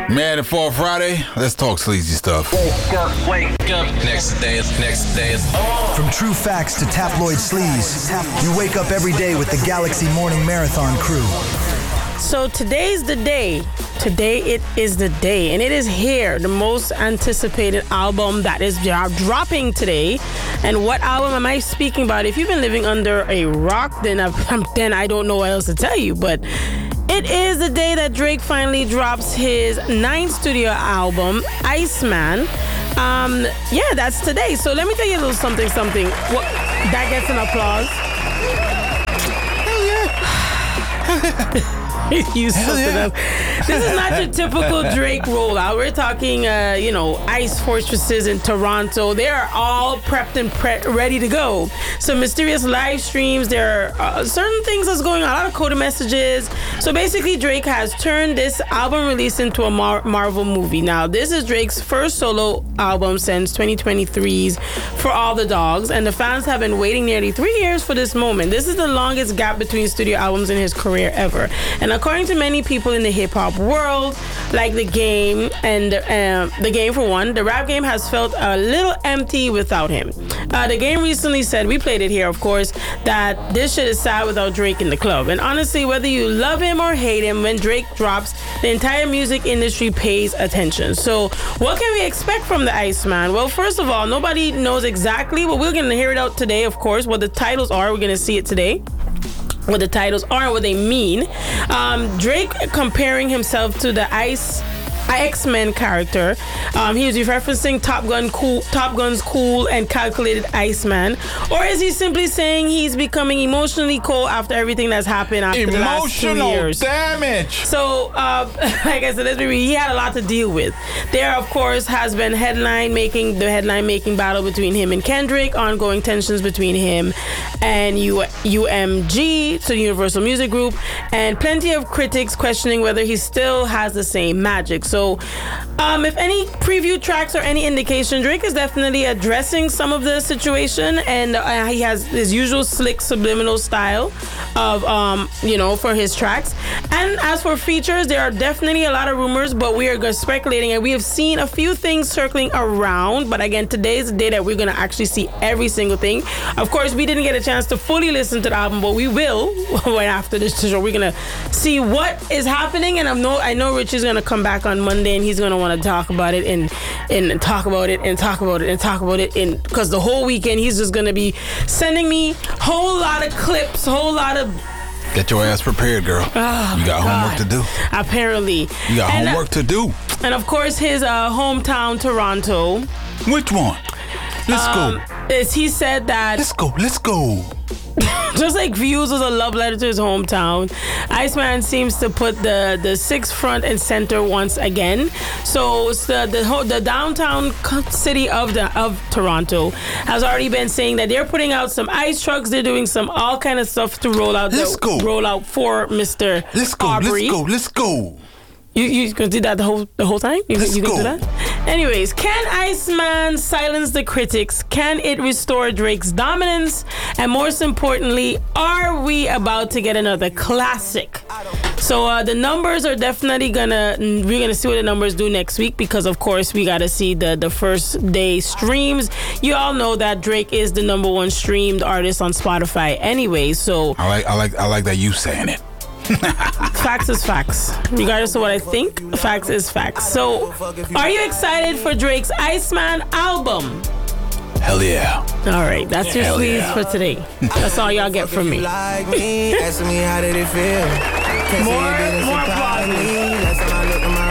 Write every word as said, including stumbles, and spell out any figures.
Man, and for Friday, let's talk sleazy stuff. Wake up, wake up. Next day is next day is on. From true facts to tabloid sleaze, you wake up every day with the Galaxy Morning Marathon crew. So today's the day. Today it is the day, and it is here, the most anticipated album that is dropping today. And what album am I speaking about? If you've been living under a rock, then I, then I don't know what else to tell you. But it is the day that Drake finally drops his ninth studio album, Iceman. Um, yeah, that's today. So let me tell you a little something, something. What, that gets an applause. Hell yeah. You yeah. This is not your typical Drake rollout. We're talking, uh, you know, ice fortresses in Toronto. They are all prepped and pre- ready to go. Some mysterious live streams. There are uh, certain things that's going on. A lot of coded messages. So basically, Drake has turned this album release into a Mar- Marvel movie. Now, this is Drake's first solo album since twenty twenty-three's For All the Dogs, and the fans have been waiting nearly three years for this moment. This is the longest gap between studio albums in his career ever. And according to many people in the hip-hop world, like The Game, and uh, The Game for one, the rap game has felt a little empty without him. Uh, the Game recently said, we played it here, of course, that this shit is sad without Drake in the club. And honestly, whether you love him or hate him, when Drake drops, the entire music industry pays attention. So what can we expect from the Iceman? Well, first of all, nobody knows exactly, but we're going to hear it out today, of course, what the titles are. We're going to see it today. What the titles are and what they mean. Um, Drake comparing himself to the Ice X-Men character. Um, he was referencing Top Gun cool, Top Gun's cool and calculated Iceman. Or is he simply saying he's becoming emotionally cold after everything that's happened after the last two years? Emotional damage. So, uh, like I said, let's be real, he had a lot to deal with. There, of course, has been headline making, the headline making battle between him and Kendrick, ongoing tensions between him and U- UMG, so the Universal Music Group, and plenty of critics questioning whether he still has the same magic. So, So, um, if any preview tracks or any indication, Drake is definitely addressing some of the situation, and uh, he has his usual slick subliminal style of, um, you know, for his tracks. And as for features, there are definitely a lot of rumors, but we are speculating, and we have seen a few things circling around. But again, today is the day that we're going to actually see every single thing. Of course, we didn't get a chance to fully listen to the album, but we will right after this show. We're going to see what is happening, and I know I know Richie's going to come back on Monday, and he's going to want to talk about it and and talk about it and talk about it and talk about it, and because the whole weekend he's just going to be sending me whole lot of clips, whole lot of. Get your ass prepared, girl. Oh, you got God. homework to do. Apparently. You got and, homework uh, to do. And of course, his uh, hometown, Toronto. Which one? Let's um, go. Is he said that. Let's go. Let's go. Just like Views was a love letter to his hometown, Iceman seems to put the, the sixth front and center once again. So it's the the, the downtown city of the of Toronto has already been saying that they're putting out some ice trucks. They're doing some all kind of stuff to roll out. Let's the, go. Roll out for Mister Let's go. Aubrey. Let's go. Let's go. You you gonna do that the whole the whole time? You, Let's you gonna go. do that? Anyways, can Iceman silence the critics? Can it restore Drake's dominance? And most importantly, are we about to get another classic? So uh, the numbers are definitely gonna we're gonna see what the numbers do next week, because of course we gotta see the the first day streams. You all know that Drake is the number one streamed artist on Spotify anyway. So I like I like I like that you saying it. Facts is facts. Regardless of what I think, facts is facts. So, are you excited for Drake's Iceman album? Hell yeah. All right, that's your Hell sleeves yeah. for today. That's all y'all get from me. More, more applause.